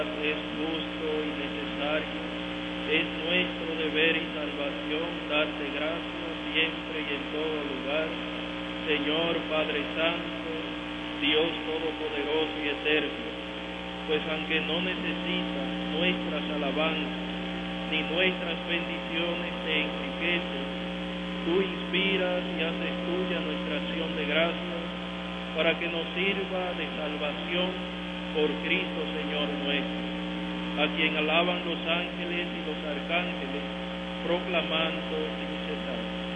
es justo y necesario, es nuestro deber y salvación darte gracias siempre y en todo lugar, Señor Padre Santo, Dios Todopoderoso y Eterno, pues aunque no necesitas nuestras alabanzas ni nuestras bendiciones te enriquecen, tú inspiras y haces tuya nuestra acción de gracias para que nos sirva de salvación por Cristo Señor nuestro, a quien alaban los ángeles y los arcángeles, proclamando sin cesar.